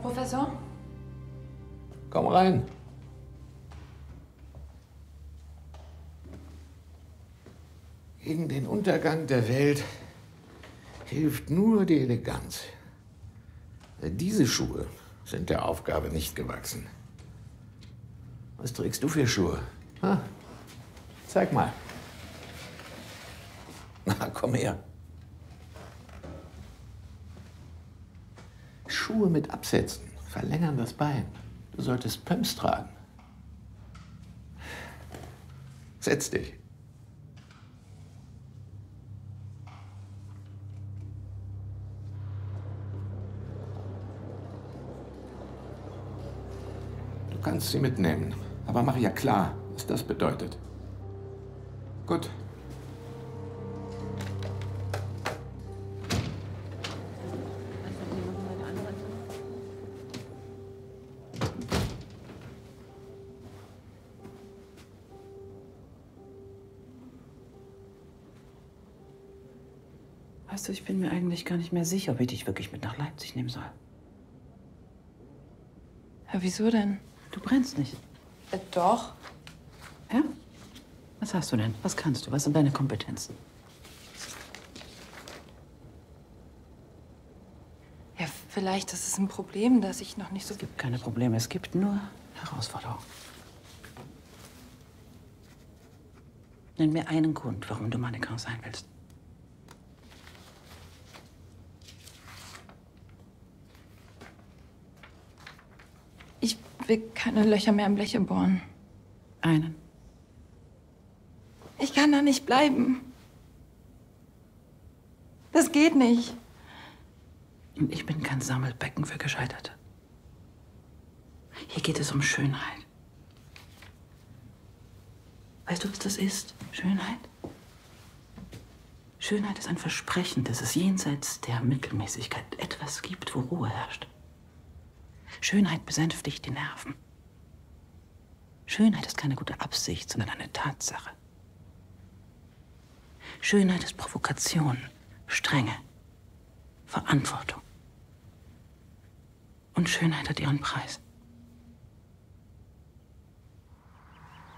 Professor? Komm rein. Gegen den Untergang der Welt hilft nur die Eleganz. Diese Schuhe sind der Aufgabe nicht gewachsen. Was trägst du für Schuhe? Ha? Zeig mal. Na, komm her. Schuhe mit Absätzen verlängern das Bein. Du solltest Pumps tragen. Setz dich. Du kannst sie mitnehmen, aber mach ja klar, was das bedeutet. Gut. Weißt du, ich bin mir eigentlich gar nicht mehr sicher, ob ich dich wirklich mit nach Leipzig nehmen soll. Ja, wieso denn? Du brennst nicht. Doch. Ja? Was hast du denn? Was kannst du? Was sind deine Kompetenzen? Ja, vielleicht ist es ein Problem, dass ich noch nicht so... Es gibt keine Probleme, es gibt nur Herausforderungen. Nenn mir einen Grund, warum du Mannequin sein willst. Ich will keine Löcher mehr im Bleche bohren. Einen. Ich kann da nicht bleiben. Das geht nicht. Und ich bin kein Sammelbecken für Gescheiterte. Hier geht es um Schönheit. Weißt du, was das ist? Schönheit? Schönheit ist ein Versprechen, dass es jenseits der Mittelmäßigkeit etwas gibt, wo Ruhe herrscht. Schönheit besänftigt die Nerven. Schönheit ist keine gute Absicht, sondern eine Tatsache. Schönheit ist Provokation, Strenge, Verantwortung. Und Schönheit hat ihren Preis.